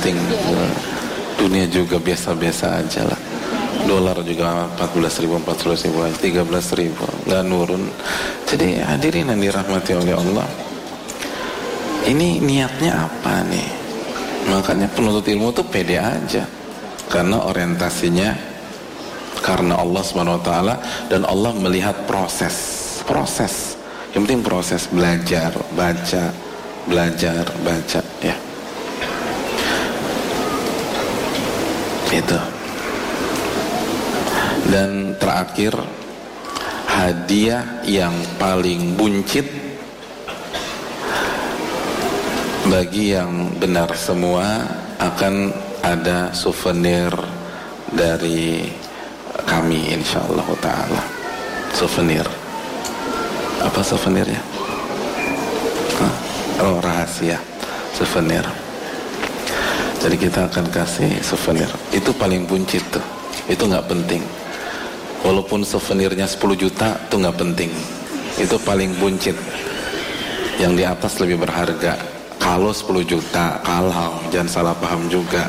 penting. Dunia juga biasa-biasa aja lah. Dolar juga 14.000, 13.000, nggak nurun. Jadi hadirin yang dirahmati oleh Allah, ini niatnya apa nih? Makanya penuntut ilmu tuh pede aja, karena orientasinya karena Allah SWT, dan Allah melihat proses. Yang penting proses, belajar, baca, ya. Itu. Dan terakhir, hadiah yang paling buncit bagi yang benar semua, akan ada souvenir dari kami insyaallah ta'ala. Souvenir. Apa souvenirnya? Oh, rahasia. Souvenir. Jadi kita akan kasih souvenir. Itu paling buncit tuh. Itu nggak penting. Walaupun souvenirnya 10 juta itu nggak penting. Itu paling buncit. Yang di atas lebih berharga. Kalau 10 juta, kalau jangan salah paham juga.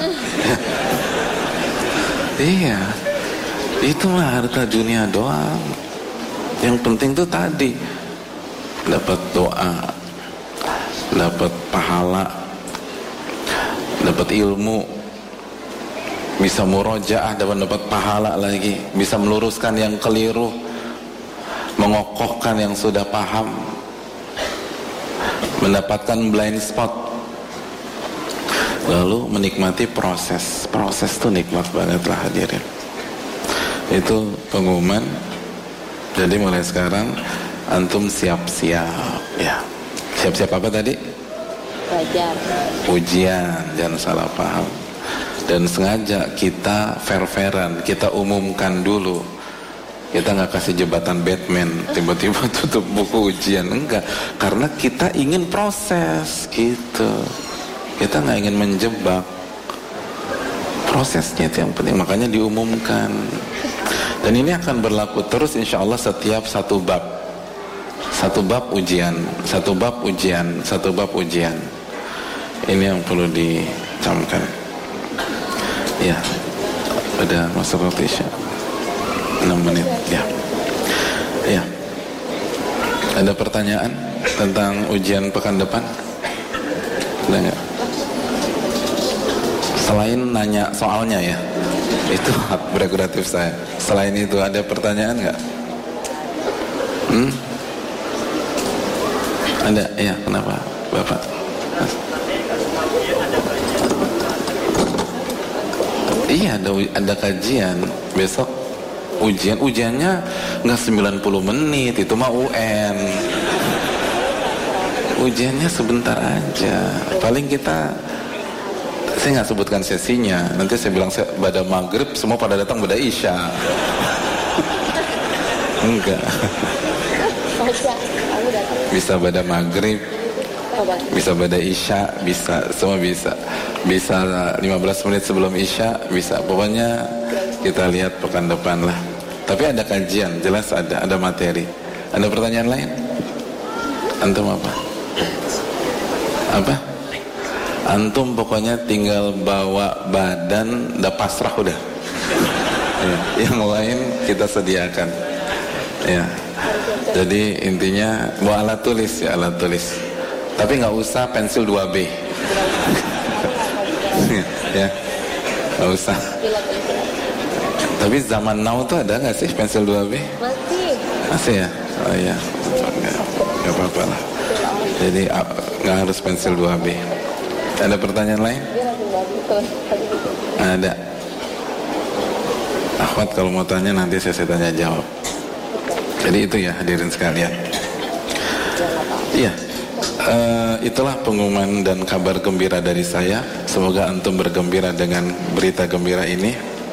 Iya, itu mah harta dunia doang. Yang penting tuh tadi, dapat doa, dapat pahala, dapat ilmu, bisa murojaah, dapat pahala lagi, bisa meluruskan yang keliru, mengokohkan yang sudah paham, mendapatkan blind spot, lalu menikmati proses tuh nikmat banget lah hadirin. Itu pengumuman. Jadi mulai sekarang antum siap-siap ya. Siap-siap apa tadi? Belajar. Ujian, jangan salah paham. Dan sengaja kita fair-fairan, kita umumkan dulu. Kita nggak kasih jebatan Batman, tiba-tiba tutup buku ujian, enggak. Karena kita ingin proses, gitu. Kita nggak ingin menjebak. Prosesnya itu yang penting, makanya diumumkan. Dan ini akan berlaku terus insya Allah setiap satu bab. Satu bab ujian, satu bab ujian, satu bab ujian. Ini yang perlu dicamkan. Ya, ada masuk waktu Isya. 6 menit, ya. Ya. Ada pertanyaan tentang ujian pekan depan? Ada nggak? Selain nanya soalnya ya, itu hak prerogatif saya. Selain itu ada pertanyaan nggak? Ada, ya. Kenapa, Bapak? Iya, ada kajian besok. Ujiannya nggak 90 menit, itu mah UN. Ujiannya sebentar aja. Paling kita, saya nggak sebutkan sesinya. Nanti saya bilang pada maghrib semua pada datang pada isya. Enggak. Bisa pada maghrib, bisa pada isya, bisa, semua bisa. Bisa 15 menit sebelum isya, bisa. Pokoknya kita lihat pekan depan lah. Tapi ada kajian, jelas ada materi. Ada pertanyaan lain? Antum apa? Apa? Antum pokoknya tinggal bawa badan, udah pasrah udah. Ya, yang lain kita sediakan. Ya. Jadi intinya bawa alat tulis ya, alat tulis. Tapi nggak usah pensil 2B. Ya, nggak usah. Tapi zaman now tuh ada nggak sih pensil 2B? Masih ya? Oh iya, nggak apa-apa lah. Jadi nggak harus pensil 2B. Ada pertanyaan lain? Ada. Akhwat kalau mau tanya nanti saya tanya jawab. Jadi itu ya hadirin sekalian. Iya. Itulah pengumuman dan kabar gembira dari saya. Semoga antum bergembira dengan berita gembira ini.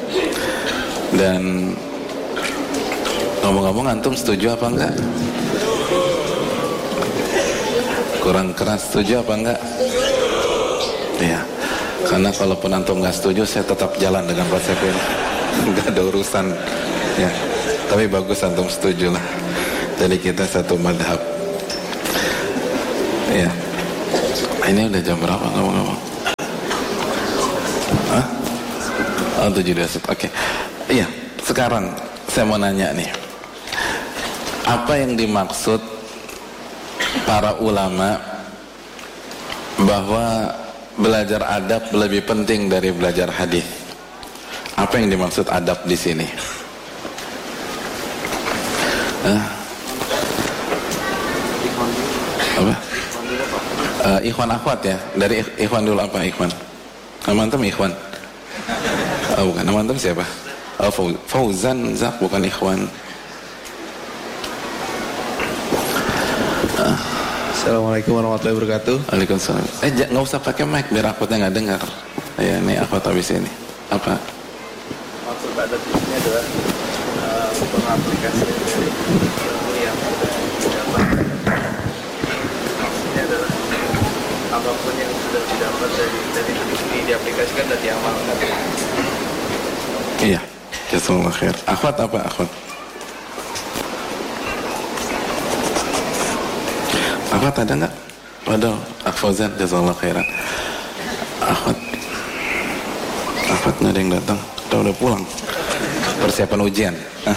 Dan ngomong-ngomong, antum setuju apa enggak? Kurang keras, setuju apa enggak? Iya. Karena kalaupun antum enggak setuju, saya tetap jalan dengan konsep ini. Enggak ada urusan. Ya. Tapi bagus antum setuju lah. Jadi kita satu madhab. Ya. Ini udah jam berapa ngomong-ngomong? Oh 721. Oke. Iya, sekarang saya mau nanya nih. Apa yang dimaksud para ulama bahwa belajar adab lebih penting dari belajar hadis? Apa yang dimaksud adab di sini? Apa? Ikhwan akhwat ya. Dari ikhwan dulu, apa ikhwan? Nama antum ikhwan? Oh, bukan. Nama antum siapa? Oh, Fauzan Zak, bukan ikhwan. Assalamualaikum warahmatullahi wabarakatuh. Waalaikumsalam. Nggak usah pakai mic biar akhwatnya nggak dengar. Ya, ini akhwat habis ini. Apa? Maksud adab ini adalah pengaplikasian dari ilmu yang sudah didapat. Maksudnya adalah apapun yang sudah didapat dari ini diaplikasikan dan diamalkan. Iya. Jazakallah khair. Akhwat apa akhwat? Akhwat ada nggak? Waduh, Fauzan, jazakallah khairan. Akhwat nggak ada yang datang. Udah pulang. Persiapan ujian.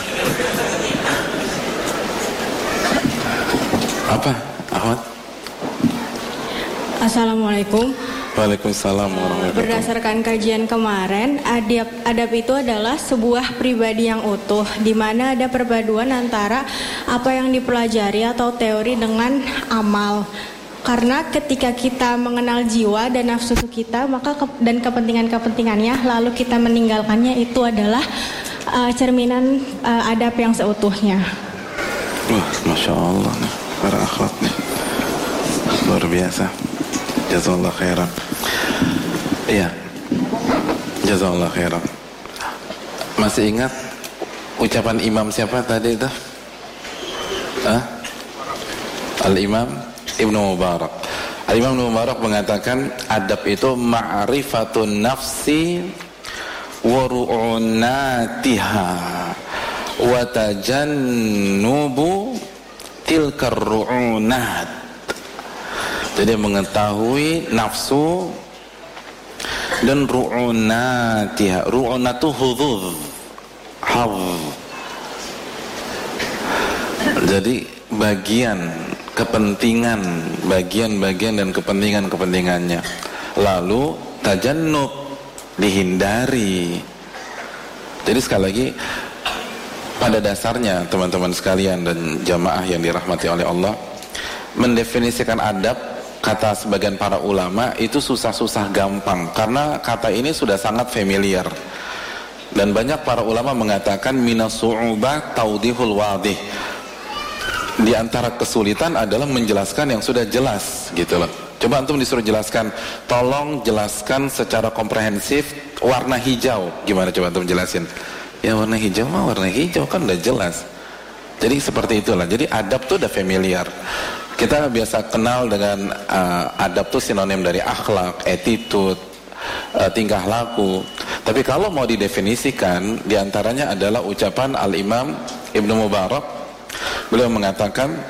Apa, Akhwat? Assalamualaikum. Waalaikumsalam warahmatullahi wabarakatuh. Berdasarkan kajian kemarin, adab itu adalah sebuah pribadi yang utuh, di mana ada perpaduan antara apa yang dipelajari atau teori dengan amal. Karena ketika kita mengenal jiwa dan nafsu kita, maka dan kepentingan-kepentingannya, lalu kita meninggalkannya, itu adalah cerminan adab yang seutuhnya. Wah, Masya Allah nih, para akhlak nih, luar biasa. Jazakallah khairan. Iya, jazakallah khairan. Masih ingat ucapan imam siapa tadi itu? Al-Imam Ibnu Mubarak. Al-Imam Ibnu Mubarak mengatakan adab itu ma'rifatun nafsi wa ru'unatiha wa tajannubu tilkar ru'unat. Jadi mengetahui nafsu dan ru'unatiha. Ru'unatu hudud, hadz. Jadi bagian kepentingan, bagian-bagian dan kepentingannya. Lalu tajannub, dihindari. Jadi sekali lagi, pada dasarnya teman-teman sekalian dan jamaah yang dirahmati oleh Allah, mendefinisikan adab, kata sebagian para ulama itu susah-susah gampang, karena kata ini sudah sangat familiar. Dan banyak para ulama mengatakan minas su'ubah taudihul wadih. Di antara kesulitan adalah menjelaskan yang sudah jelas, gitu loh. Coba antum disuruh jelaskan, tolong jelaskan secara komprehensif warna hijau. Gimana coba antum jelasin? Ya warna hijau mah warna hijau kan udah jelas. Jadi seperti itulah. Jadi adab tuh udah familiar. Kita biasa kenal dengan adab tuh sinonim dari akhlak, attitude, tingkah laku. Tapi kalau mau didefinisikan, diantaranya adalah ucapan Al-Imam Ibnu Mubarak. Beliau mengatakan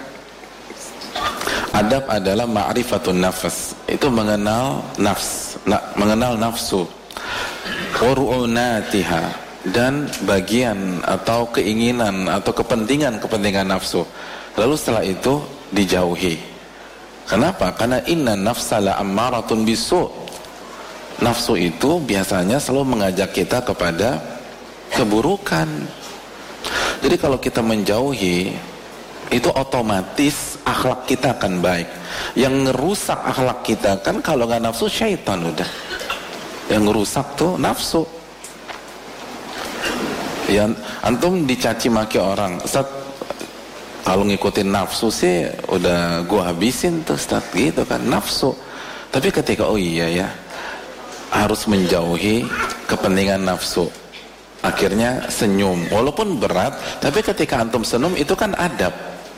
adab adalah ma'rifatun nafs, itu mengenal nafs, mengenal nafsu, wa ru'unatiha, dan bagian atau keinginan atau kepentingan nafsu. Lalu setelah itu dijauhi. Kenapa? Karena inna nafsa la ammaratun bisu. Nafsu itu biasanya selalu mengajak kita kepada keburukan. Jadi kalau kita menjauhi, itu otomatis akhlak kita akan baik. Yang ngerusak akhlak kita kan kalau nggak nafsu, syaitan udah. Yang ngerusak tuh nafsu. Ya, antum dicaci maki orang, Ustaz, kalau ngikutin nafsu sih udah gua habisin tuh Ustaz, gitu kan, nafsu. Tapi ketika oh iya ya, harus menjauhi kepentingan nafsu, akhirnya senyum, walaupun berat, tapi ketika antum senyum itu kan adab.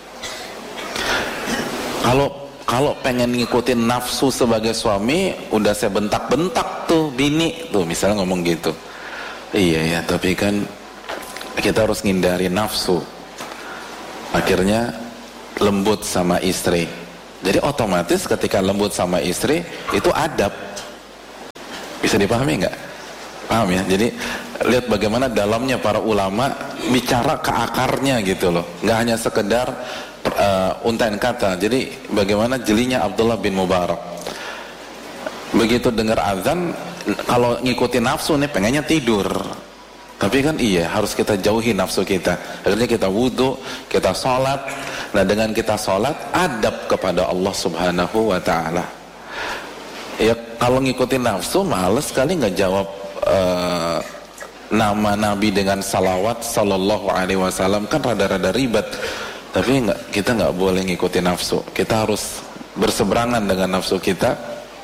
Kalau pengen ngikutin nafsu sebagai suami, udah saya bentak-bentak tuh bini tuh, misalnya ngomong gitu. Iya ya, tapi kan kita harus ngindari nafsu. Akhirnya lembut sama istri. Jadi otomatis ketika lembut sama istri itu adab. Bisa dipahami nggak? Paham ya? Jadi lihat bagaimana dalamnya para ulama bicara ke akarnya gitu loh. Nggak hanya sekedar untaian kata. Jadi bagaimana jelinya Abdullah bin Mubarak. Begitu dengar azan, kalau ngikutin nafsu nih pengennya tidur. Tapi kan iya, harus kita jauhi nafsu kita. Akhirnya kita wudu, kita sholat. Nah dengan kita sholat, adab kepada Allah subhanahu wa ta'ala. Ya kalau ngikutin nafsu, males sekali nggak jawab nama Nabi dengan salawat sallallahu alaihi wasallam, kan rada-rada ribet. Tapi kita nggak boleh ngikutin nafsu. Kita harus berseberangan dengan nafsu kita.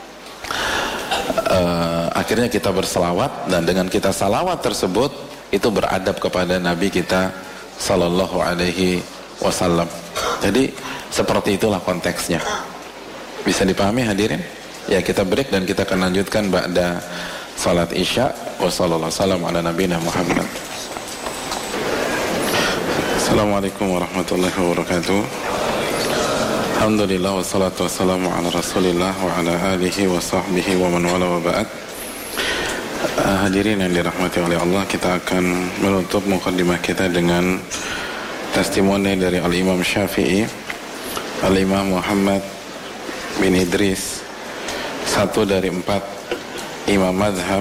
Akhirnya kita berselawat, dan dengan kita salawat tersebut itu beradab kepada Nabi kita sallallahu alaihi wasallam. Jadi seperti itulah konteksnya. Bisa dipahami hadirin? Ya, kita break dan kita akan lanjutkan ba'da salat isya. Wassallallahu wasallam ala nabiyina Muhammad. Assalamualaikum warahmatullahi wabarakatuh. Alhamdulillah wassalatu wassalamu ala rasulillah wa ala alihi wa sahbihi wa man wala wa ba'd. Hadirin yang dirahmati oleh Allah, kita akan menutup mukaddimah kita dengan testimoni dari Al-Imam Syafi'i, Al-Imam Muhammad bin Idris, satu dari 4 imam mazhab,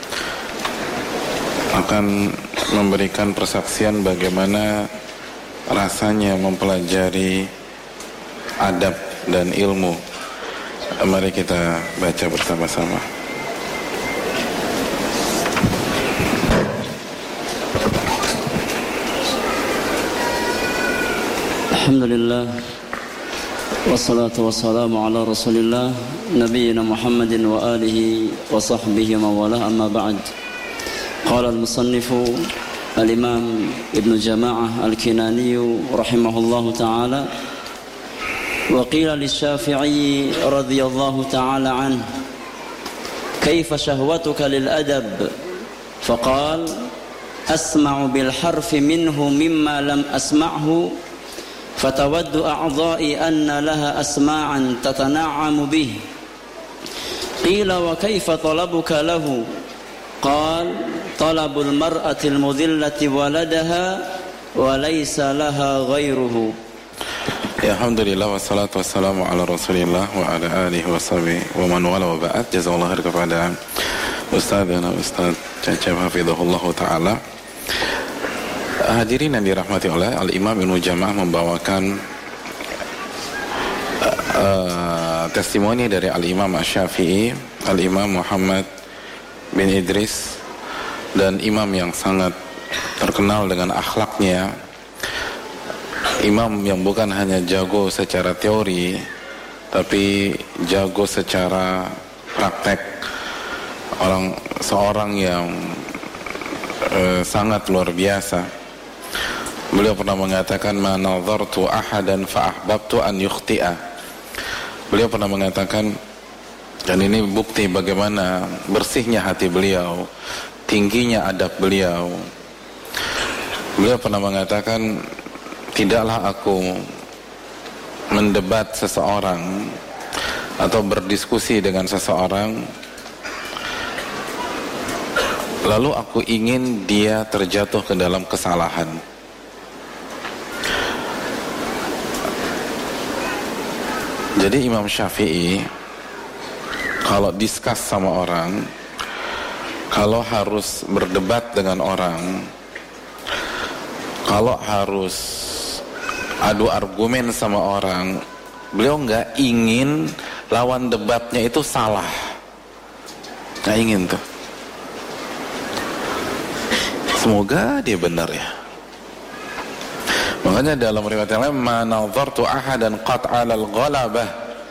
akan memberikan persaksian bagaimana rasanya mempelajari adab dan ilmu. Mari kita baca bersama-sama. Alhamdulillah, wassalatu wassalamu ala rasulillah nabiyina Muhammadin wa alihi wa sahbihi wa wala, amma ba'd. Qala al-musannifu al-imam Ibn Jama'ah al-Kinani rahimahullahu ta'ala, wa qila lisyafi'i radhiyallahu ta'ala anhu, kayfa shahwatuka lil adab? Faqal, asma'u bil harfi minhu mimma lam asma'hu, فتود أعضائي أن لها أسماعا تتنعم به. قيل وكيف طلبك له؟ قال طلب المرأة المذلة ولدها وليس لها غيره. Ya, alhamdulillah wassalatu wassalamu ala rasulillah wa ala alihi wa sahbihi wa man wala wa ba'd. Jazakallahu khair kepada Ustadzana Ustadz Cecep hafizahullah ta'ala. Hadirin yang dirahmati oleh Al-Imam Ibn Jama'ah membawakan testimoni dari Al-Imam Asy-Syafi'i, Al-Imam Muhammad bin Idris, dan imam yang sangat terkenal dengan akhlaknya, imam yang bukan hanya jago secara teori tapi jago secara praktek, seorang yang sangat luar biasa. Beliau pernah mengatakan, ma nadhartu ahadan fa ahbabtu an yukhti'a. Beliau pernah mengatakan, dan ini bukti bagaimana bersihnya hati beliau, tingginya adab beliau. Beliau pernah mengatakan, tidaklah aku mendebat seseorang atau berdiskusi dengan seseorang lalu aku ingin dia terjatuh ke dalam kesalahan. Jadi Imam Syafi'i kalau diskus sama orang, kalau harus berdebat dengan orang, kalau harus adu argumen sama orang, beliau nggak ingin lawan debatnya itu salah, nggak ingin tuh. Semoga dia benar ya. Makanya dalam riwayat yang lain, ma nadhartu ahadan qat 'alal ghalabah.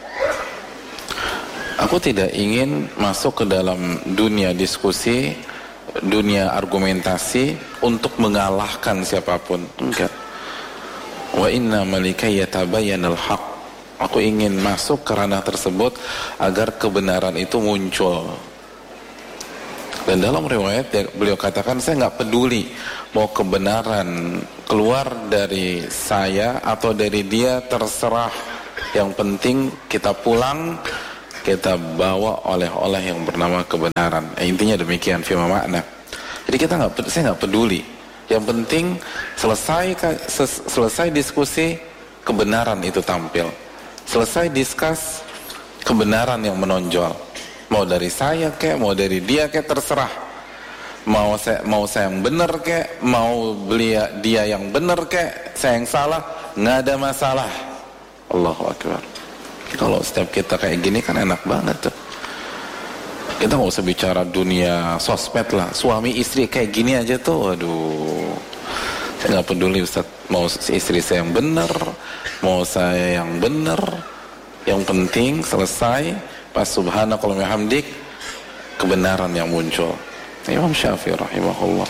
Aku tidak ingin masuk ke dalam dunia diskusi, dunia argumentasi untuk mengalahkan siapapun. Enggak. Wa inna malikay yatabayyanal haq. Aku ingin masuk ke ranah tersebut agar kebenaran itu muncul. Dan dalam riwayat beliau katakan, saya nggak peduli mau kebenaran keluar dari saya atau dari dia, terserah. Yang penting kita pulang kita bawa oleh-oleh yang bernama kebenaran. Intinya demikian, fima makna. Jadi saya nggak peduli. Yang penting selesai diskusi, kebenaran itu tampil. Selesai diskus, kebenaran yang menonjol. Mau dari saya kek, mau dari dia kek, terserah. Mau saya yang benar kek, mau dia yang benar kek, saya yang salah, nggak ada masalah. Allahu Akbar. Kalau setiap kita kayak gini kan enak banget tuh. Kita nggak usah bicara dunia sosmed lah. Suami istri kayak gini aja tuh, waduh. Saya nggak peduli Ustaz, mau istri saya yang benar, mau saya yang benar. Yang penting selesai pas subhanakallahumma wa bihamdik, kebenaran yang muncul. Imam Syafi'i rahimahullah.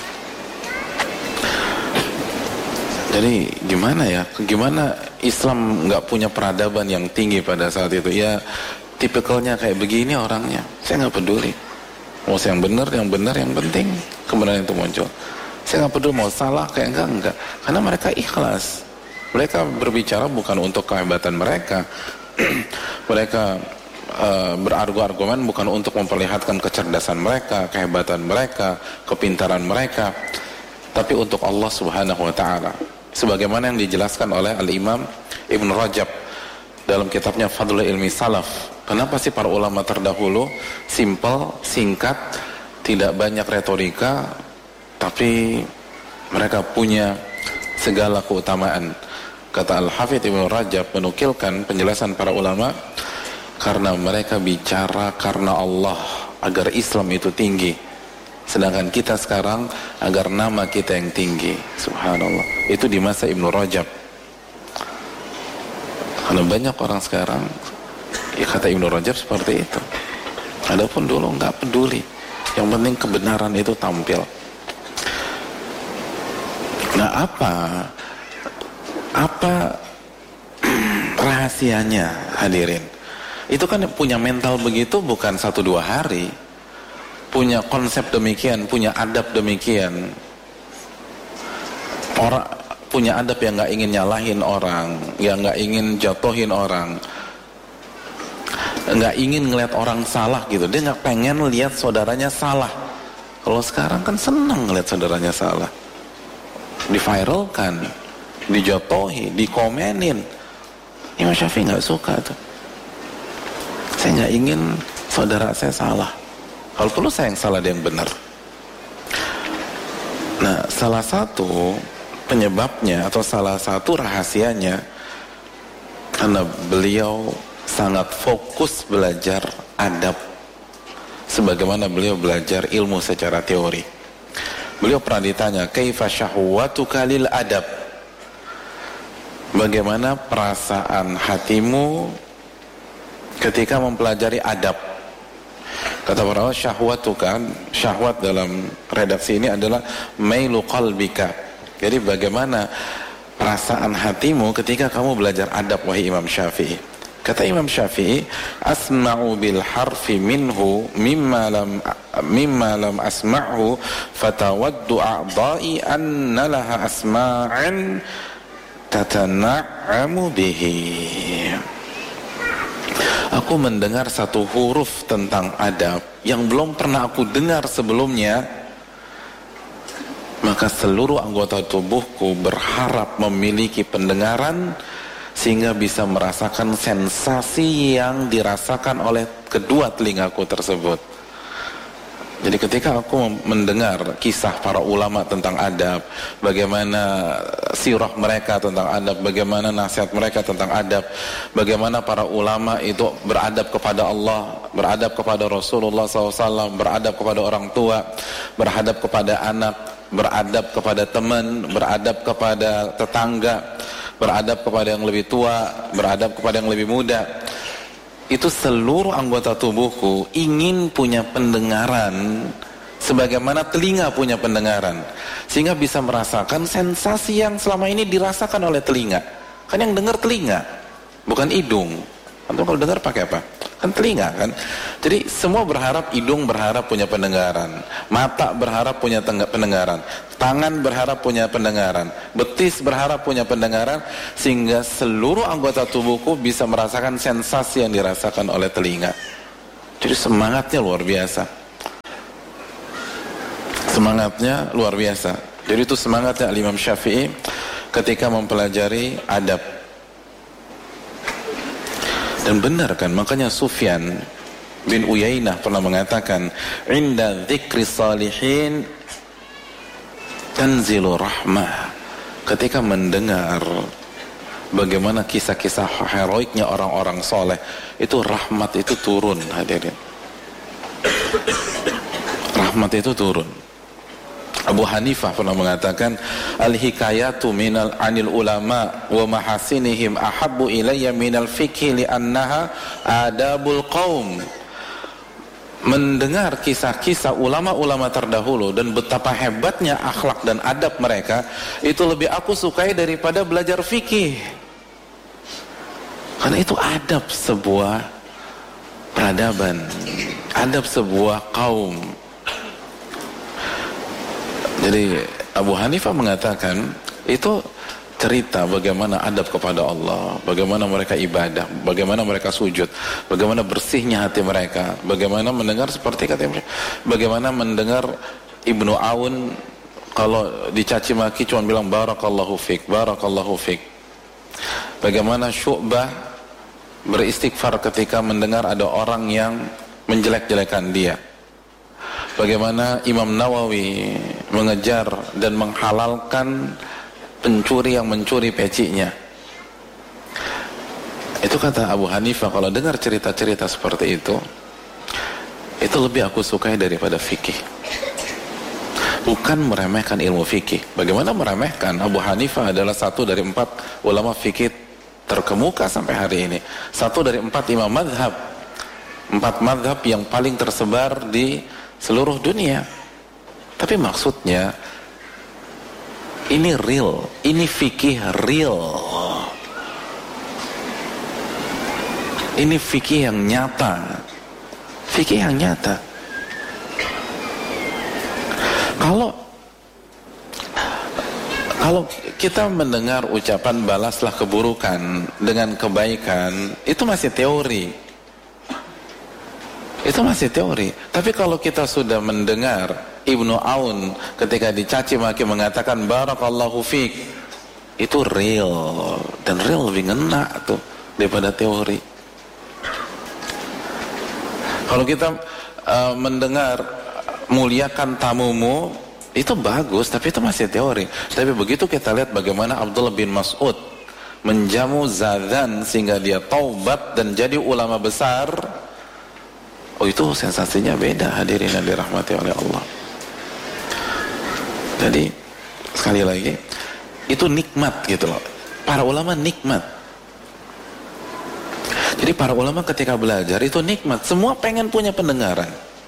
Jadi gimana Islam nggak punya peradaban yang tinggi pada saat itu? Ya tipikalnya kayak begini orangnya. Saya nggak peduli. Mau saya yang benar, yang penting kebenaran itu muncul. Saya nggak peduli mau salah kayak enggak. Karena mereka ikhlas. Mereka berbicara bukan untuk kehebatan mereka. Mereka berargumen bukan untuk memperlihatkan kecerdasan mereka, kehebatan mereka, kepintaran mereka, tapi untuk Allah Subhanahu wa taala. Sebagaimana yang dijelaskan oleh Al-Imam Ibn Rajab dalam kitabnya Fadlul Ilmi Salaf. Kenapa sih para ulama terdahulu simple, singkat, tidak banyak retorika, tapi mereka punya segala keutamaan. Kata Al-Hafidz Ibn Rajab menukilkan penjelasan para ulama, karena mereka bicara karena Allah, agar Islam itu tinggi. Sedangkan kita sekarang agar nama kita yang tinggi. Subhanallah. Itu di masa Ibn Rajab. Karena banyak orang sekarang, ya kata Ibn Rajab seperti itu. Adapun dulu nggak peduli. Yang penting kebenaran itu tampil. Nah, apa rahasianya, hadirin? Itu kan punya mental begitu bukan 1-2 hari. Punya konsep demikian, punya adab demikian. Orang punya adab yang nggak ingin nyalahin orang, yang nggak ingin jatuhin orang, nggak ingin ngeliat orang salah gitu. Dia nggak pengen lihat saudaranya salah. Kalau sekarang kan senang ngeliat saudaranya salah, diviralkan, dijatuhi, dikomenin. Imam Syafi'i nggak suka tuh. Saya nggak ingin saudara saya salah. Kalau perlu saya yang salah, dia yang benar. Nah, salah satu penyebabnya atau salah satu rahasianya karena beliau sangat fokus belajar adab sebagaimana beliau belajar ilmu secara teori. Beliau pernah ditanya, kaifa syahwatuka lil adab? Bagaimana perasaan hatimu ketika mempelajari adab? Kata para ulama, syahwat dalam redaksi ini adalah mailu qalbika. Jadi bagaimana perasaan hatimu ketika kamu belajar adab, wahai Imam Syafi'i? Kata Imam Syafi'i, asma'u bil harfi minhu mimma lam asma'hu fatawaddu a'dha'i anna laha asma'an tatana'amu bihi. Aku mendengar satu huruf tentang adab yang belum pernah aku dengar sebelumnya, maka seluruh anggota tubuhku berharap memiliki pendengaran sehingga bisa merasakan sensasi yang dirasakan oleh kedua telingaku tersebut. Jadi ketika aku mendengar kisah para ulama tentang adab, bagaimana sirah mereka tentang adab, bagaimana nasihat mereka tentang adab, bagaimana para ulama itu beradab kepada Allah, beradab kepada Rasulullah SAW, beradab kepada orang tua, beradab kepada anak, beradab kepada teman, beradab kepada tetangga, beradab kepada yang lebih tua, beradab kepada yang lebih muda. Itu seluruh anggota tubuhku ingin punya pendengaran sebagaimana telinga punya pendengaran, sehingga bisa merasakan sensasi yang selama ini dirasakan oleh telinga. Kan yang dengar telinga, bukan hidung. Atau kalau dengar pakai apa? Kan telinga kan. Jadi semua berharap, hidung berharap punya pendengaran, mata berharap punya pendengaran, tangan berharap punya pendengaran, betis berharap punya pendengaran, sehingga seluruh anggota tubuhku bisa merasakan sensasi yang dirasakan oleh telinga. Jadi semangatnya luar biasa. Semangatnya luar biasa. Jadi itu semangatnya Imam Syafi'i ketika mempelajari adab. Dan benar kan, makanya Sufyan bin Uyainah pernah mengatakan, "Inda dzikri salihin tanzilu rahmah." Ketika mendengar bagaimana kisah-kisah heroiknya orang-orang soleh, itu rahmat itu turun, hadirin. Rahmat itu turun. Abu Hanifah pernah mengatakan, al-hikayatu anil ulama wa mahasinihim ahabbu ilayya minal fikhi li'annaha adabul qaum. Mendengar kisah-kisah ulama-ulama terdahulu dan betapa hebatnya akhlak dan adab mereka, itu lebih aku sukai daripada belajar fikih. Karena itu adab sebuah peradaban, adab sebuah kaum. Jadi Abu Hanifah mengatakan itu cerita bagaimana adab kepada Allah, bagaimana mereka ibadah, bagaimana mereka sujud, bagaimana bersihnya hati mereka, bagaimana mendengar seperti kata mereka, bagaimana mendengar Ibnu Aun kalau dicaci maki cuma bilang barakallahu fik, barakallahu fik. Bagaimana Syu'bah beristighfar ketika mendengar ada orang yang menjelek-jelekan dia. Bagaimana Imam Nawawi mengejar dan menghalalkan pencuri yang mencuri pecinya. Itu kata Abu Hanifah, kalau dengar cerita-cerita seperti itu lebih aku sukai daripada fikih. Bukan meremehkan ilmu fikih. Bagaimana meremehkan? Abu Hanifah adalah satu dari 4 ulama fikih terkemuka sampai hari ini. Satu dari 4 imam madhab. 4 madhab yang paling tersebar di seluruh dunia. Tapi maksudnya ini real, ini fikih real, ini fikih yang nyata, fikih yang nyata. Kalau kita mendengar ucapan balaslah keburukan dengan kebaikan, itu masih teori. Itu masih teori. Tapi kalau kita sudah mendengar Ibnu Aun ketika dicaci maki mengatakan barakallahu fik, itu real, dan real lebih ngena tuh daripada teori. Kalau kita mendengar muliakan tamumu, itu bagus, tapi itu masih teori. Tapi begitu kita lihat bagaimana Abdullah bin Mas'ud menjamu Zadzan sehingga dia taubat dan jadi ulama besar, oh itu sensasinya beda, hadirin yang dirahmati oleh Allah. Jadi sekali lagi itu nikmat gitu loh. Para ulama nikmat. Jadi para ulama ketika belajar itu nikmat. Semua pengen punya pendengaran.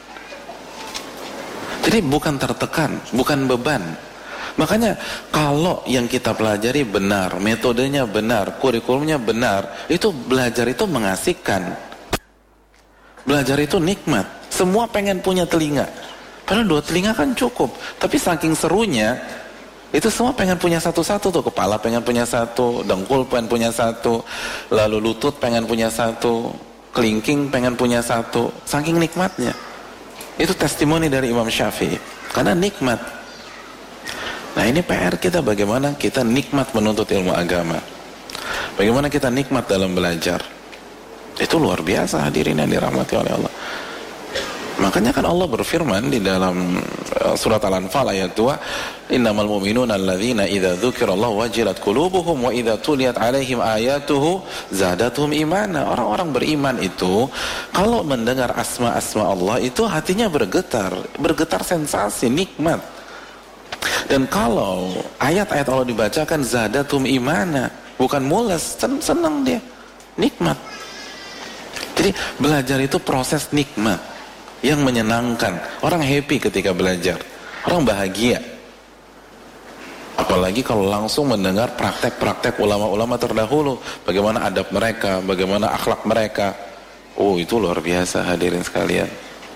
Jadi bukan tertekan, bukan beban. Makanya kalau yang kita pelajari benar, metodenya benar, kurikulumnya benar, itu belajar itu mengasihkan. Belajar itu nikmat. Semua pengen punya telinga. Padahal 2 telinga kan cukup. Tapi saking serunya, itu semua pengen punya satu-satu tuh. Kepala pengen punya satu, dengkul pengen punya satu, lalu lutut pengen punya satu, kelingking pengen punya satu. Saking nikmatnya. Itu testimoni dari Imam Syafi'i. Karena nikmat. Nah ini PR kita, bagaimana kita nikmat menuntut ilmu agama. Bagaimana kita nikmat dalam belajar. Itu luar biasa, hadirin yang dirahmati oleh Allah. Makanya kan Allah berfirman di dalam surat Al-Anfal ayat 2, innamal mu'minuna alladzina idza dzukirallahu wajilat qulubuhum wa idza tuliyat alaihim ayatuhu zadatuhum imana. Orang-orang beriman itu kalau mendengar asma-asma Allah itu hatinya bergetar sensasi, nikmat. Dan kalau ayat-ayat Allah dibacakan zadatuhum imana, bukan mules, senang dia, nikmat. Jadi belajar itu proses nikmat yang menyenangkan. Orang happy ketika belajar, orang bahagia. Apalagi kalau langsung mendengar praktek-praktek ulama-ulama terdahulu, bagaimana adab mereka, bagaimana akhlak mereka. Oh itu luar biasa, hadirin sekalian.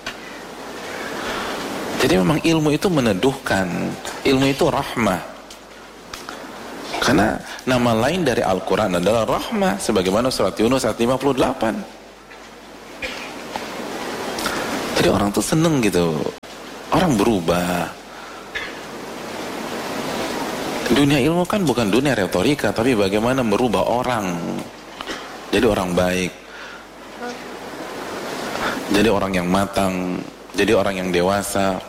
Jadi memang ilmu itu meneduhkan, ilmu itu rahmah. Karena nama lain dari Al-Quran adalah rahmah, sebagaimana surat Yunus ayat 58. Jadi orang tuh seneng gitu, orang berubah. Dunia ilmu kan bukan dunia retorika, tapi bagaimana merubah orang jadi orang baik, jadi orang yang matang, jadi orang yang dewasa,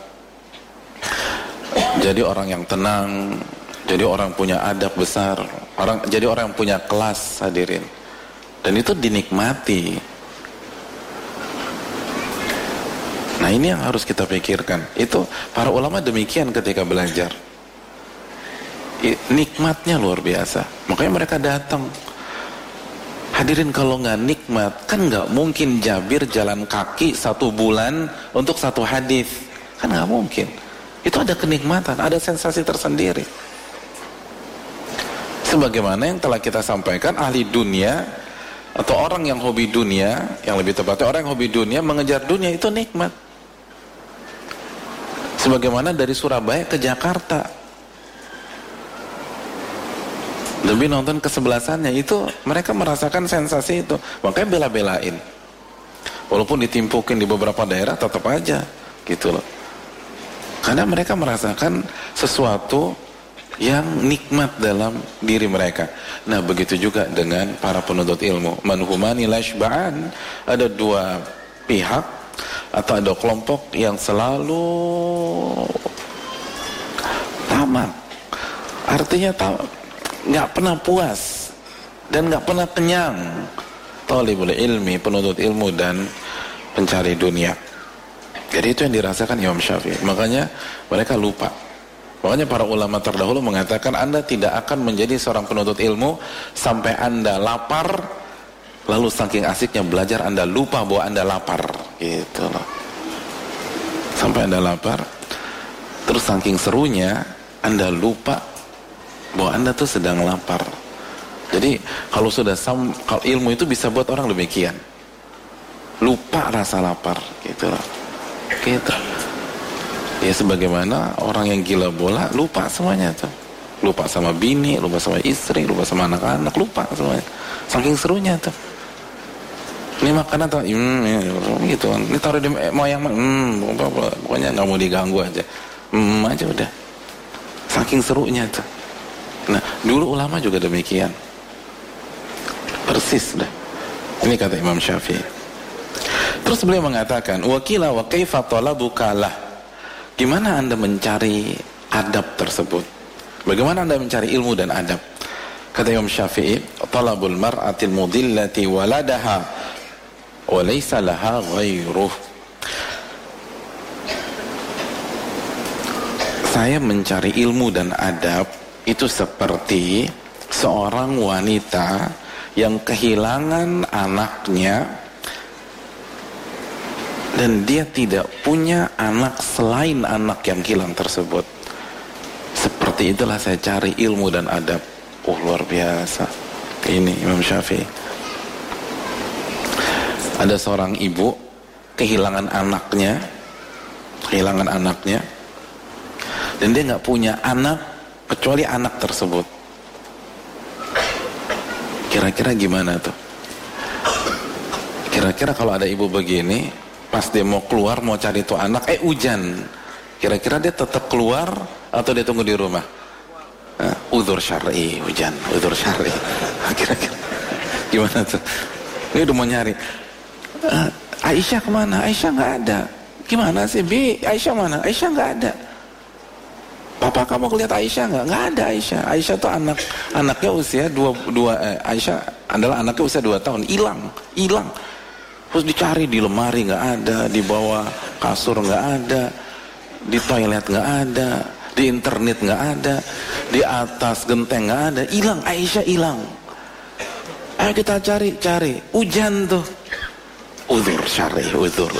jadi orang yang tenang, jadi orang punya adab besar, jadi orang yang punya kelas, hadirin. Dan itu dinikmati. Nah, ini yang harus kita pikirkan. Itu para ulama demikian ketika belajar. Nikmatnya luar biasa. Makanya mereka datang. Hadirin, kalau nggak nikmat, kan nggak mungkin Jabir jalan kaki 1 bulan untuk 1 hadis. Kan nggak mungkin. Itu ada kenikmatan, ada sensasi tersendiri. Sebagaimana yang telah kita sampaikan, ahli dunia atau orang yang hobi dunia, yang lebih tepatnya orang yang hobi dunia, mengejar dunia itu nikmat. Sebagaimana dari Surabaya ke Jakarta, demi nonton kesebelasannya, itu mereka merasakan sensasi itu. Makanya bela-belain, walaupun ditimpukin di beberapa daerah, tetap aja gitu loh. Karena mereka merasakan sesuatu yang nikmat dalam diri mereka. Nah, begitu juga dengan para penuntut ilmu. Manhumani lashba'an, ada 2 pihak atau ada kelompok yang selalu tamak. Artinya nggak pernah puas dan nggak pernah kenyang. Talibul ilmi, penuntut ilmu dan pencari dunia. Jadi itu yang dirasakan Imam Syafi'i. Makanya mereka lupa. Makanya para ulama terdahulu mengatakan, Anda tidak akan menjadi seorang penuntut ilmu sampai Anda lapar, lalu saking asiknya belajar Anda lupa bahwa Anda lapar, gitu loh. Sampai Anda lapar, terus saking serunya Anda lupa bahwa Anda tuh sedang lapar. Jadi kalau sudah kalau ilmu itu bisa buat orang demikian, lupa rasa lapar, gitu loh. Gitu. Ya sebagaimana orang yang gila bola lupa semuanya tuh, lupa sama bini, lupa sama istri, lupa sama anak-anak, lupa semuanya. Saking serunya tuh. Ini makanan tuh, gitu. Ini taruh di moyang, pokoknya nggak mau diganggu aja, aja udah. Saking serunya tuh. Nah, dulu ulama juga demikian, persis dah. Ini kata Imam Syafi'i. Terus beliau mengatakan, wakila wa kaifa talabuka lah. Gimana Anda mencari adab tersebut? Bagaimana Anda mencari ilmu dan adab? Kata Imam Syafi'i, talabul mar'atil mudillati waladaha wa laysa laha ghairuh. Saya mencari ilmu dan adab itu seperti seorang wanita yang kehilangan anaknya dan dia tidak punya anak selain anak yang hilang tersebut. Seperti itulah saya cari ilmu dan adab. Luar biasa. Ini Imam Syafi'i. Ada seorang ibu kehilangan anaknya, dan dia nggak punya anak kecuali anak tersebut. Kira-kira gimana tuh? Kira-kira kalau ada ibu begini, pas dia mau keluar mau cari tuh anak, hujan, kira-kira dia tetap keluar atau dia tunggu di rumah? Udzur syar'i, hujan, udzur syar'i. Kira-kira gimana tuh? Ini udah mau nyari, Aisyah kemana? Aisyah nggak ada. Gimana sih, Bi? Aisyah mana? Aisyah nggak ada. Papa kamu lihat Aisyah nggak? Nggak ada Aisyah. Aisyah tuh anaknya usia Aisyah adalah anaknya usia 2 tahun, hilang. Terus dicari di lemari nggak ada, di bawah kasur nggak ada, di toilet nggak ada, di internet nggak ada, di atas genteng nggak ada, hilang. Aisyah hilang. Ayo kita cari, hujan tuh. Udzur syar'i, udzur.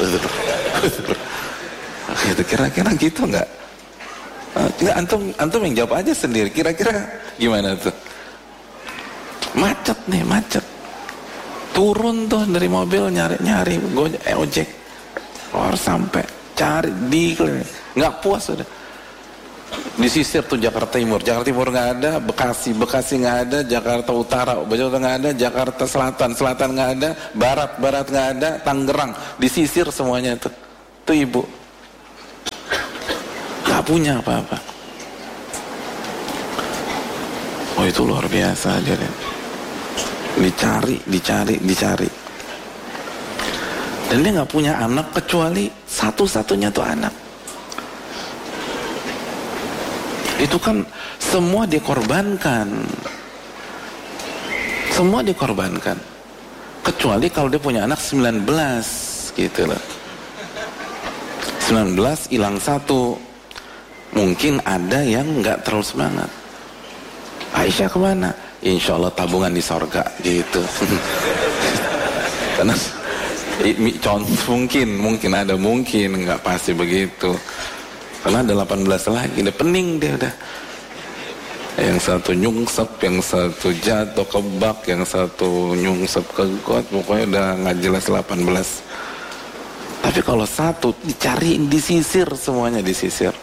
Gitu, kira-kira gitu nggak? Nggak, antum yang jawab aja sendiri. Kira-kira gimana tuh? Macet. Turun tuh dari mobil nyari ojek, harus sampai cari nggak puas sudah. Disisir tuh Jakarta Timur nggak ada, Bekasi nggak ada, Jakarta Utara nggak ada, Jakarta Selatan nggak ada, Barat nggak ada, Tangerang disisir semuanya tuh tuh ibu. Gak punya apa-apa. Oh, itu luar biasa aja deh. Dicari. Dan dia gak punya anak kecuali satu-satunya tuh anak. Itu kan semua dikorbankan. Semua dikorbankan. Kecuali kalau dia punya anak 19 gitu loh. 19 hilang 1. Mungkin ada yang gak terlalu semangat. Aisyah kemana? Insya Allah tabungan di sorga gitu. Karena mungkin ada, mungkin nggak pasti begitu. Karena ada 18 lagi, udah pening dia udah. Yang satu nyungsep, yang satu jatuh ke bak, yang satu nyungsep ke got, pokoknya udah nggak jelas 18. Tapi kalau satu dicariin, disisir semuanya, disisir.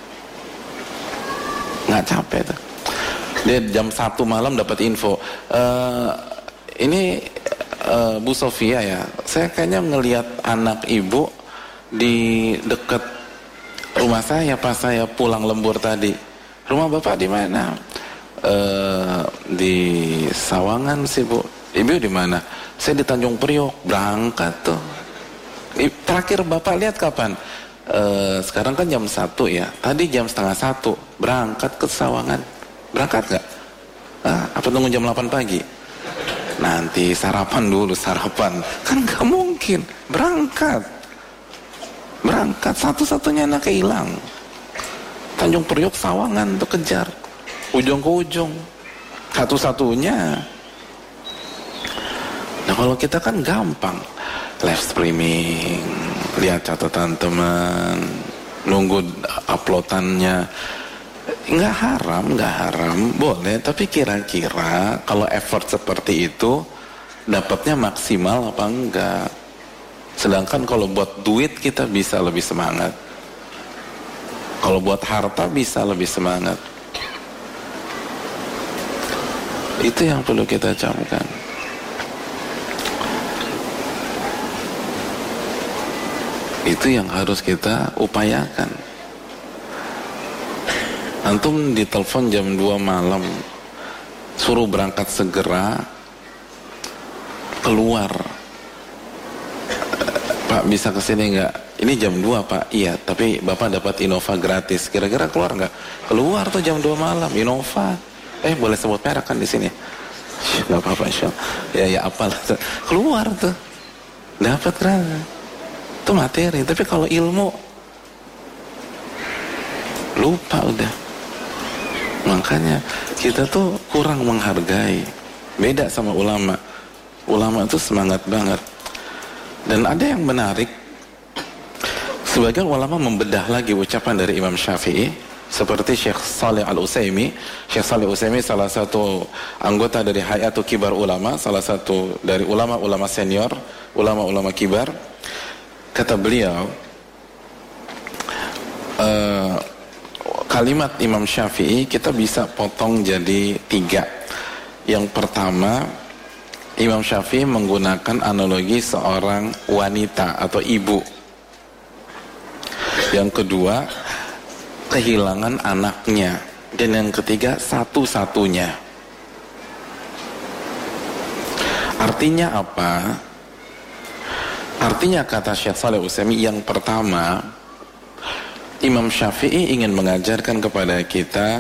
Nggak capek tuh. Dia jam 1 malam dapat info. Ini Bu Sofia ya, saya kayaknya ngelihat anak ibu di dekat rumah saya pas saya pulang lembur tadi. Rumah bapak di mana? Di Sawangan sih Bu. Ibu di mana? Saya di Tanjung Priok. Berangkat tuh. Terakhir bapak lihat kapan? Sekarang kan jam 1 ya. Tadi jam 12:30 berangkat ke Sawangan. Berangkat gak? Apa tunggu jam 8 pagi? Nanti sarapan dulu, sarapan. Kan gak mungkin. Berangkat satu-satunya anaknya hilang. Tanjung Priok, Sawangan tuh kejar, ujung ke ujung, satu-satunya. Nah kalau kita kan gampang, live streaming, lihat catatan teman, nunggu uploadannya. Nggak haram, boleh. Tapi kira-kira kalau effort seperti itu dapatnya maksimal apa enggak? Sedangkan kalau buat duit kita bisa lebih semangat. Kalau buat harta bisa lebih semangat. Itu yang perlu kita camkan. Itu yang harus kita upayakan. Antum ditelepon jam 2 malam, suruh berangkat segera, keluar. Pak bisa kesini nggak? Ini jam 2 Pak. Iya, tapi Bapak dapat Innova gratis. Kira-kira keluar nggak? Keluar tuh jam 2 malam, Innova. Boleh sebut merek kan di sini? Nggak apa-apa, insya Allah. Ya apalah. Keluar tuh, dapat kan? Itu materi. Tapi kalau ilmu, lupa udah. Makanya kita tuh kurang menghargai. Beda sama ulama. Ulama itu semangat banget. Dan ada yang menarik, sebagian ulama membedah lagi ucapan dari Imam Syafi'i, seperti Syekh Shalih Al-Utsaimin. Syekh Shalih Al-Utsaimin salah satu anggota dari Hayatul Kibar Ulama, salah satu dari ulama-ulama senior, ulama-ulama kibar. Kata beliau, kalimat Imam Syafi'i kita bisa potong jadi 3. Yang pertama, Imam Syafi'i menggunakan analogi seorang wanita atau ibu. Yang kedua, kehilangan anaknya. Dan yang ketiga, satu-satunya. Artinya apa? Artinya kata Syekh Shalih Al-Utsaimin, yang pertama, Imam Syafi'i ingin mengajarkan kepada kita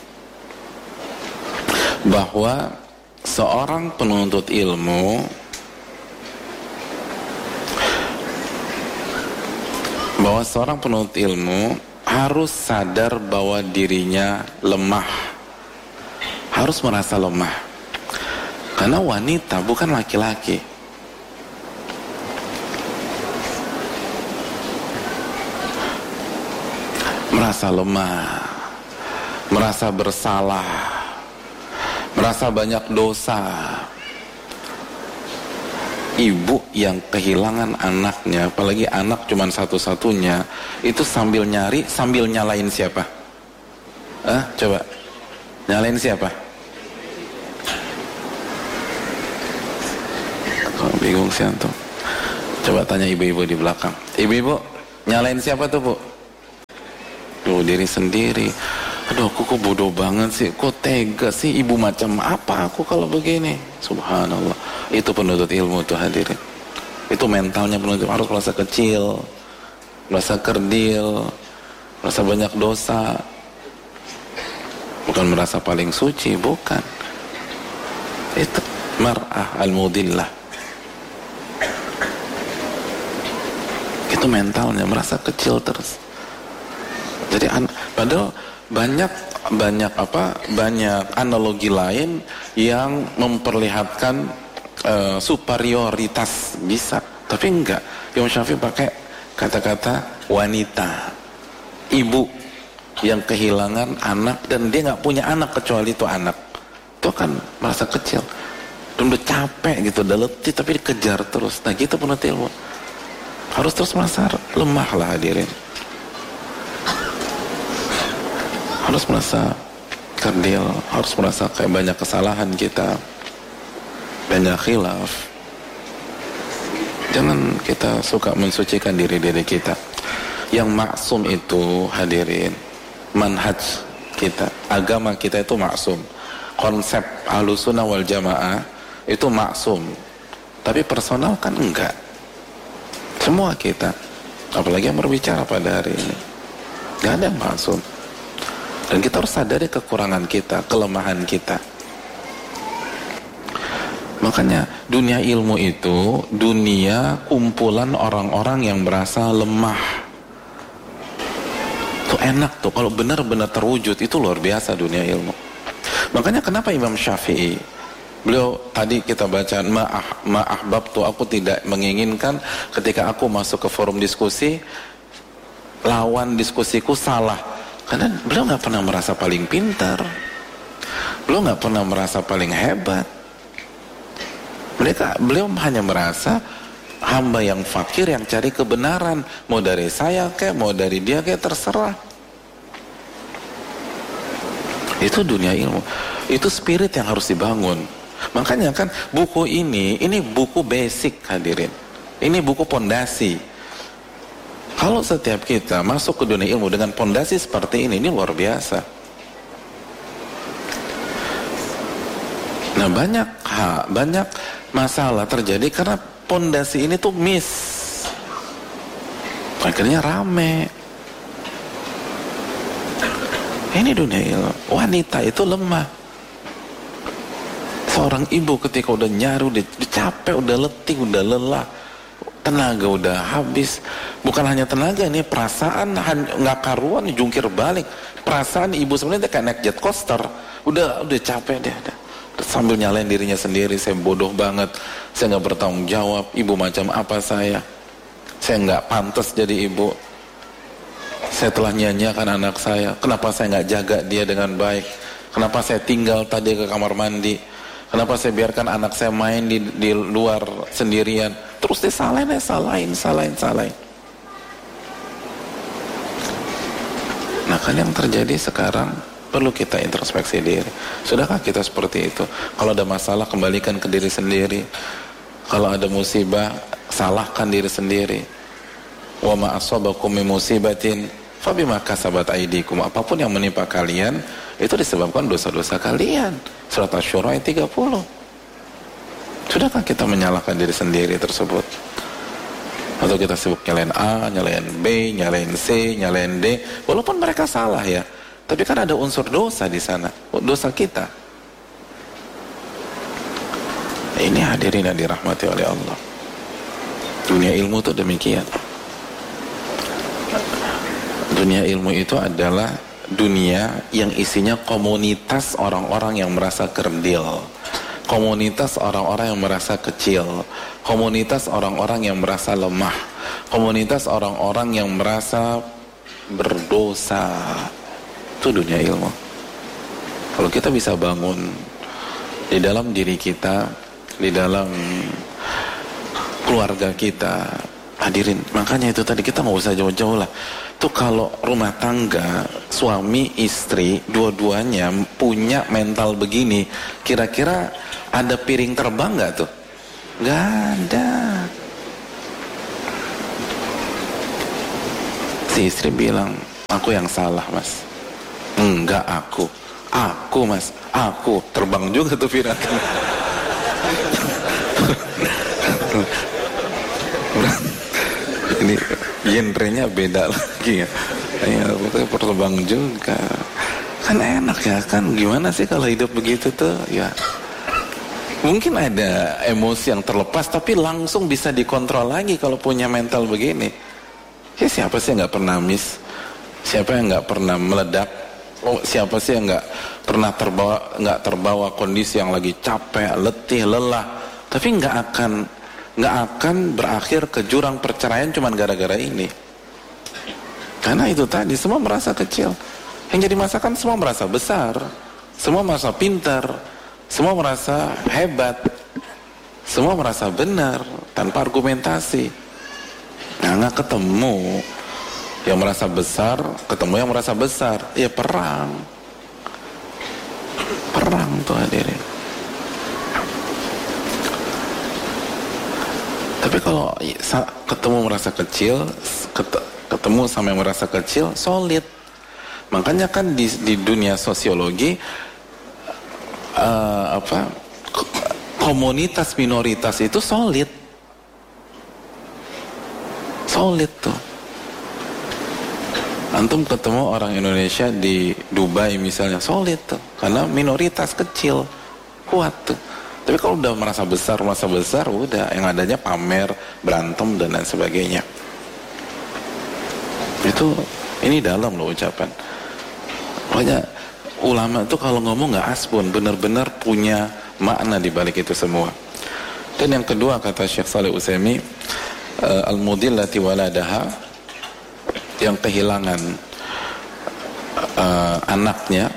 bahwa seorang penuntut ilmu harus sadar bahwa dirinya lemah, harus merasa lemah, karena wanita bukan laki-laki. Merasa lemah, merasa bersalah, merasa banyak dosa. Ibu yang kehilangan anaknya, apalagi anak cuma satu-satunya, itu sambil nyari, sambil nyalain siapa? Coba nyalain siapa? Kok bingung sih antum? Coba tanya ibu-ibu di belakang. Ibu-ibu, Nyalain siapa tuh, Bu? Tuh, diri sendiri. Aduh, aku kok bodoh banget sih, kok tega sih, ibu macam apa aku kalau begini. Subhanallah. Itu penuntut ilmu tuh, hadirin. Itu mentalnya penuntut, harus merasa kecil, merasa kerdil, merasa banyak dosa. Bukan merasa paling suci, bukan. Itu mar'ah al-mudillah. Itu mentalnya, merasa kecil terus. Jadi padahal banyak analogi lain yang memperlihatkan superioritas bisa, tapi enggak. Imam Syafi'i pakai kata-kata wanita, ibu yang kehilangan anak dan dia nggak punya anak kecuali itu anak, itu kan merasa kecil dan udah capek gitu, udah letih tapi dikejar terus. Nah gitu penuntut ilmu, harus terus merasa lemah lah, hadirin. Harus merasa kerdil, harus merasa kayak banyak kesalahan kita, banyak khilaf. Jangan kita suka mensucikan diri-diri kita. Yang maksum itu, hadirin, manhaj kita, agama kita itu maksum. Konsep Ahlussunnah wal Jamaah itu maksum. Tapi personal kan enggak. Semua kita, apalagi yang berbicara pada hari ini, enggak ada yang maksum. Dan kita harus sadari kekurangan kita, kelemahan kita. Makanya dunia ilmu itu dunia kumpulan orang-orang yang merasa lemah. Tuh enak tuh, kalau benar-benar terwujud, itu luar biasa dunia ilmu. Makanya kenapa Imam Syafi'i, beliau tadi kita baca, ma'ahbab tuh, aku tidak menginginkan ketika aku masuk ke forum diskusi, lawan diskusiku salah. Karena beliau nggak pernah merasa paling pintar, beliau nggak pernah merasa paling hebat. Beliau hanya merasa hamba yang fakir yang cari kebenaran, mau dari saya kayak, mau dari dia kayak, terserah. Itu dunia ilmu, itu spirit yang harus dibangun. Makanya kan buku ini buku basic, hadirin. Ini buku pondasi. Kalau setiap kita masuk ke dunia ilmu dengan pondasi seperti ini luar biasa. Nah, banyak masalah terjadi karena pondasi ini tuh miss. Akhirnya rame. Ini dunia ilmu. Wanita itu lemah. Seorang ibu ketika udah nyaru, udah capek, udah letih, udah lelah, tenaga udah habis. Bukan hanya tenaga, ini perasaan nggak karuan, jungkir balik. Perasaan ibu sebenarnya kayak naik jet coaster. Udah capek deh. Sambil nyalain dirinya sendiri, saya bodoh banget, saya nggak bertanggung jawab, ibu macam apa saya nggak pantas jadi ibu, saya telah nyanyiakan anak saya, kenapa saya nggak jaga dia dengan baik, kenapa saya tinggal tadi ke kamar mandi, kenapa saya biarkan anak saya main di luar sendirian, terus dia salahin. Nah kan yang terjadi sekarang, perlu kita introspeksi diri. Sudahkah kita seperti itu? Kalau ada masalah, kembalikan ke diri sendiri. Kalau ada musibah, salahkan diri sendiri. Wa ma asabakum min musibatin fabima kasabat aydikum. Apapun yang menimpa kalian itu disebabkan dosa-dosa kalian. Surat Asy-Syura ayat 30. Sudahkah kita menyalahkan diri sendiri tersebut? Atau kita sibuk nyalain A, nyalain B, nyalain C, nyalain D, walaupun mereka salah ya, tapi kan ada unsur dosa di sana, dosa kita. Ini hadirin yang dirahmati oleh Allah. Dunia ilmu itu demikian. Dunia ilmu itu adalah dunia yang isinya komunitas orang-orang yang merasa kerdil, komunitas orang-orang yang merasa kecil, komunitas orang-orang yang merasa lemah, komunitas orang-orang yang merasa berdosa. Itu dunia ilmu. Kalau kita bisa bangun di dalam diri kita, di dalam keluarga kita, hadirin, makanya itu tadi kita nggak usah jauh-jauh lah. Itu kalau rumah tangga, suami, istri, dua-duanya punya mental begini, kira-kira ada piring terbang nggak tuh? Nggak ada. Si istri bilang, aku yang salah mas. Enggak aku mas, aku. Terbang juga tuh firasat. Ini genrenya beda lagi ya. Ya, terbang juga. Kan enak ya kan, gimana sih kalau hidup begitu tuh ya. Mungkin ada emosi yang terlepas tapi langsung bisa dikontrol lagi kalau punya mental begini. Ya siapa sih yang gak pernah miss? Siapa yang gak pernah meledak? Siapa sih yang gak pernah terbawa kondisi yang lagi capek, letih, lelah, tapi gak akan berakhir ke jurang perceraian cuman gara-gara ini. Karena itu tadi, semua merasa kecil. Yang jadi masakan semua merasa besar, semua merasa pintar, semua merasa hebat, semua merasa benar tanpa argumentasi. Nah, nggak ketemu yang merasa besar, ketemu yang merasa besar, ya perang tuh hadirin. Tapi kalau ketemu merasa kecil, ketemu sama yang merasa kecil, solid. Makanya kan di dunia sosiologi komunitas minoritas itu solid tuh. Antum ketemu orang Indonesia di Dubai misalnya, solid tuh, karena minoritas kecil, kuat tuh. Tapi kalau udah merasa besar, udah yang adanya pamer, berantem dan lain sebagainya. Ini dalam loh ucapan. Pokoknya ulama itu kalau ngomong nggak asbun, benar-benar punya makna di balik itu semua. Dan yang kedua kata Syekh Shalih Utsaimin, al-mudillati waladaha, yang kehilangan anaknya,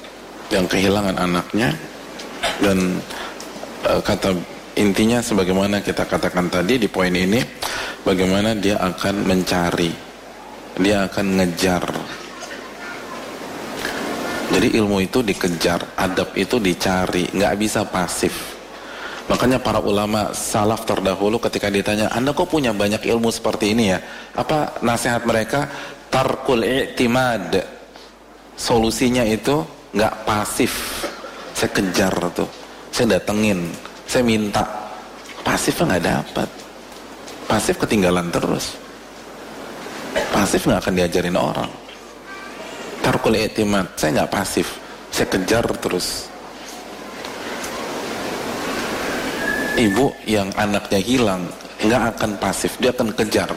dan kata intinya sebagaimana kita katakan tadi di poin ini, bagaimana dia akan mencari, dia akan ngejar. Jadi ilmu itu dikejar, adab itu dicari, nggak bisa pasif. Makanya para ulama salaf terdahulu ketika ditanya, Anda kok punya banyak ilmu seperti ini ya? Apa nasihat mereka? Tarkul i'timad. Solusinya itu nggak pasif. Saya kejar tuh, saya datengin, saya minta. Pasif nggak dapat. Pasif ketinggalan terus. Pasif nggak akan diajarin orang. Tarkul i'timad, saya nggak pasif, saya kejar terus. Ibu yang anaknya hilang nggak akan pasif, dia akan kejar.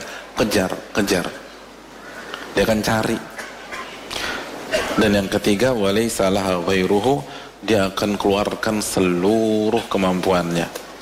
Dia akan cari. Dan yang ketiga, walaysa laha ghairuhu, dia akan keluarkan seluruh kemampuannya.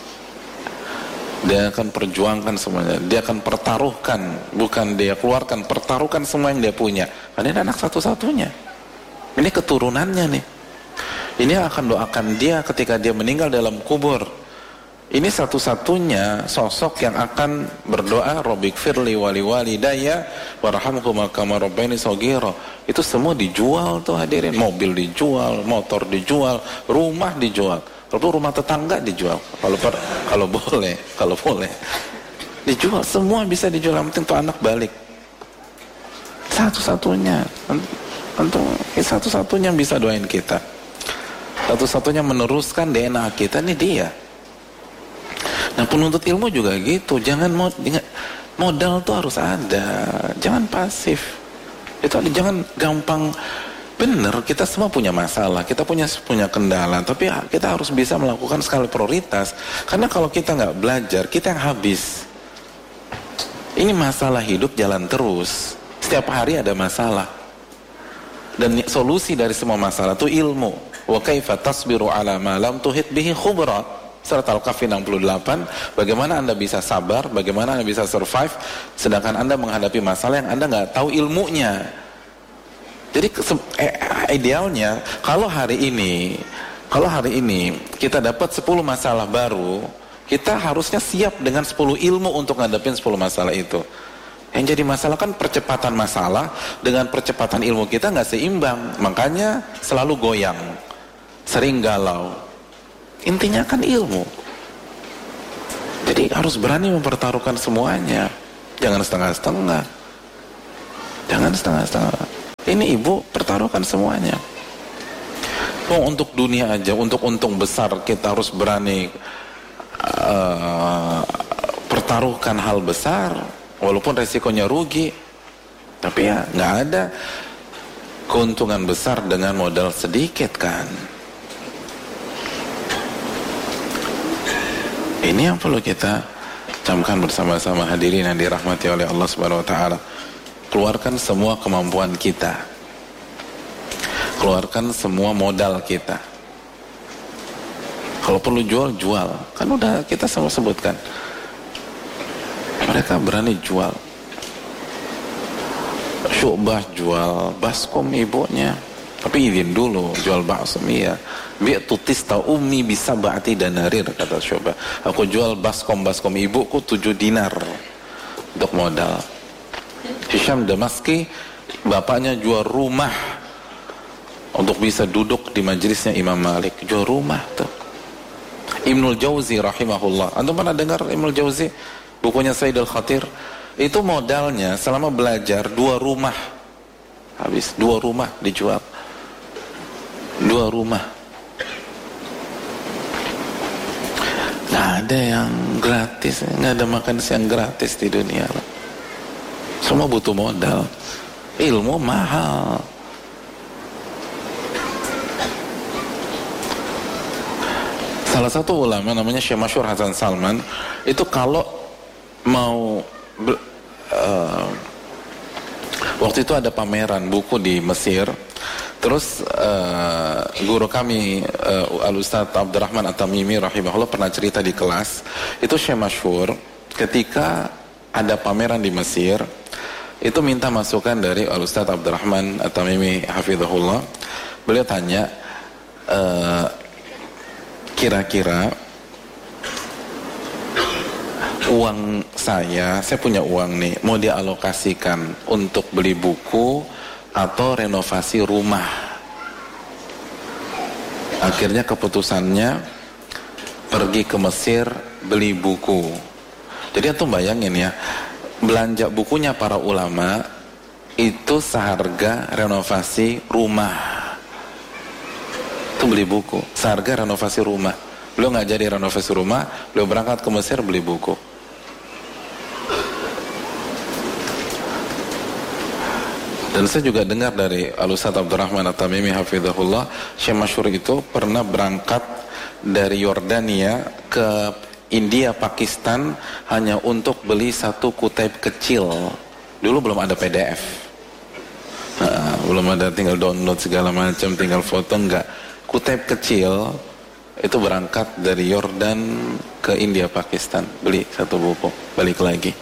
Dia akan perjuangkan semuanya, dia akan pertaruhkan, bukan dia keluarkan, pertaruhkan semua yang dia punya. Karena ini anak satu-satunya, ini keturunannya nih. Ini akan doakan dia ketika dia meninggal dalam kubur. Ini satu-satunya sosok yang akan berdoa, Rabbighfirli wali walidayya warhamhuma kama rabbayani shaghira. Itu semua dijual tuh hadirin, mobil dijual, motor dijual, rumah dijual. Kalau rumah tetangga dijual, kalau boleh dijual, semua bisa dijual, yang penting tuh anak balik. Satu-satunya, satu-satunya yang bisa doain kita, satu-satunya meneruskan DNA kita, nih dia. Nah, penuntut ilmu juga gitu, jangan modal tuh harus ada, jangan pasif. Itu jangan gampang. Benar, kita semua punya masalah, kita punya kendala, tapi kita harus bisa melakukan skala prioritas. Karena kalau kita nggak belajar, kita yang habis. Ini masalah hidup jalan terus. Setiap hari ada masalah. Dan solusi dari semua masalah itu ilmu. Wa kaifa tasbiru ala ma lam tuhit bihi khubra. Surat Al-Kahfi 68. Bagaimana Anda bisa sabar, bagaimana Anda bisa survive, sedangkan Anda menghadapi masalah yang Anda nggak tahu ilmunya. Jadi idealnya kalau hari ini kita dapat 10 masalah baru, kita harusnya siap dengan 10 ilmu untuk ngadepin 10 masalah itu. Yang jadi masalah kan percepatan masalah dengan percepatan ilmu kita nggak seimbang, makanya selalu goyang, sering galau. Intinya kan ilmu. Jadi harus berani mempertaruhkan semuanya, jangan setengah-setengah. Jangan setengah-setengah. Ini ibu pertaruhkan semuanya. Untuk dunia aja, untuk untung besar kita harus berani pertaruhkan hal besar, walaupun resikonya rugi. Tapi ya nggak ada keuntungan besar dengan modal sedikit kan. Ini yang perlu kita camkan bersama-sama, hadirin yang dirahmati oleh Allah Subhanahu wa taala. Keluarkan semua kemampuan kita. Keluarkan semua modal kita. Kalau perlu jual. Kan udah kita semua sebutkan. Mereka berani jual. Syu'bah jual baskom ibunya. Tapi izin dulu jual baskom, iya. Bi'tu tista ummi bisa ba'ati danarir, kata Syu'bah. Aku jual baskom ibuku 7 dinar untuk modal. Hisham Damaski, bapaknya jual rumah untuk bisa duduk di majelisnya Imam Malik. Jual rumah tuh. Ibnul Jauzi rahimahullah. Antum pernah dengar Ibnul Jauzi? Bukunya Sayyid Al-Khatir. Itu modalnya selama belajar 2 rumah. Habis 2 rumah dijual. 2 rumah. Nggak ada yang gratis. Nggak ada makan siang gratis di dunia. Semua butuh modal. Ilmu mahal. Salah satu ulama namanya Syekh Masyhur Hasan Salman, itu kalau mau waktu itu ada pameran buku di Mesir. Terus guru kami Al-Ustaz Abdurrahman At-Tamimi rahimahullah pernah cerita di kelas, itu Syekh Masyhur ketika ada pameran di Mesir, itu minta masukan dari Al-Ustaz Abdurrahman At-Tamimi hafizahullah. Beliau tanya, kira-kira uang saya punya uang nih, mau dialokasikan untuk beli buku atau renovasi rumah. Akhirnya keputusannya pergi ke Mesir beli buku. Jadi antum bayangin ya, belanja bukunya para ulama itu seharga renovasi rumah. Itu beli buku seharga renovasi rumah. Beliau nggak jadi renovasi rumah, beliau berangkat ke Mesir beli buku. Dan saya juga dengar dari Al-Ustaz Abdurrahman At-Tamimi hafizahullah, Syekh Masyhur itu pernah berangkat dari Yordania ke India, Pakistan hanya untuk beli 1 kutaib kecil. Dulu belum ada PDF. Belum ada tinggal download segala macam, tinggal foto, enggak. Kutaib kecil itu berangkat dari Yordan ke India, Pakistan, beli 1 buku, balik lagi.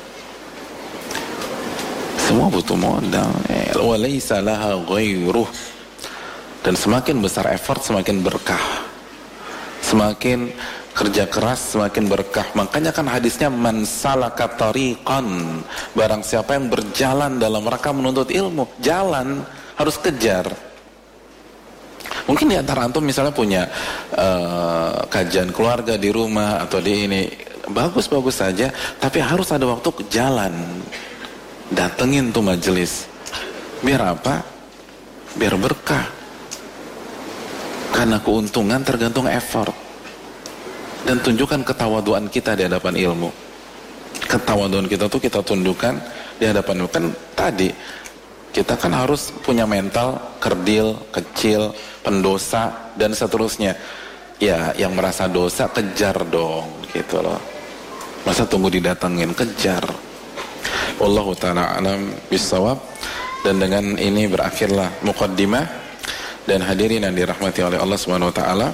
Semua butuh modal. Walaysa laha ghairuh. Dan semakin besar effort, semakin berkah. Semakin kerja keras, semakin berkah. Makanya kan hadisnya man salaka tariqan, barang siapa yang berjalan dalam rangka menuntut ilmu, jalan harus kejar. Mungkin di antara antum misalnya punya kajian keluarga di rumah atau di ini, bagus-bagus saja, tapi harus ada waktu ke jalan. Datengin tuh majelis. Biar apa? Biar berkah. Karena keuntungan tergantung effort. Dan tunjukkan ketawaduan kita di hadapan ilmu. Ketawaduan kita tuh kita tunjukkan di hadapan ilmu. Kan tadi kita kan harus punya mental kerdil, kecil, pendosa dan seterusnya. Ya, yang merasa dosa kejar dong, gitu loh. Masa tunggu didatengin, kejar. Wallahu ta'ala alam bisawab. Dan dengan ini berakhirlah muqaddimah. Dan hadirin yang dirahmati oleh Allah Subhanahu wa taala,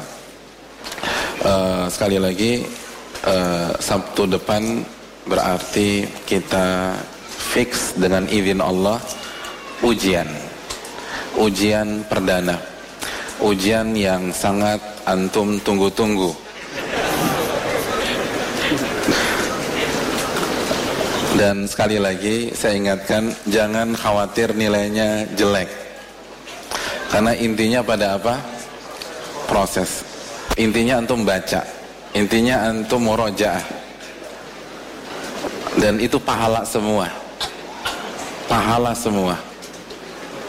sekali lagi Sabtu depan berarti kita fix dengan izin Allah ujian perdana, ujian yang sangat antum tunggu-tunggu. Dan sekali lagi saya ingatkan, jangan khawatir nilainya jelek. Karena intinya pada apa? Proses. Intinya antum baca. Intinya antum murojaah. Dan itu pahala semua. Pahala semua.